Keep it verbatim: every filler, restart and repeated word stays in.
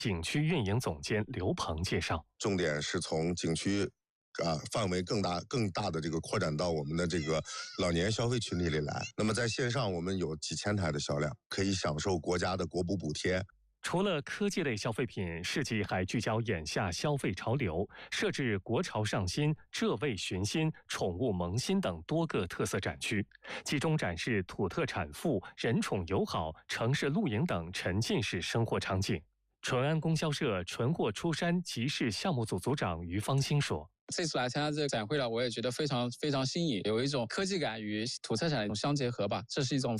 景区运营总监刘鹏介绍， 重点是从景区啊，范围更大、更大的这个扩展到我们的这个老年消费群体里来。那么在线上，我们有几千台的销量，可以享受国家的国补补贴。 除了科技类消费品，市集还聚焦眼下消费潮流，设置国潮上新、浙味寻新、宠物萌新等多个特色展区，集中展示土特产富、人宠友好、城市露营等沉浸式生活场景。淳安供销社纯货出山集市项目组组长于方兴说， 这次来参加这个展会了，我也觉得非常非常新颖，有一种科技感与土特产的一种相结合吧，这是一种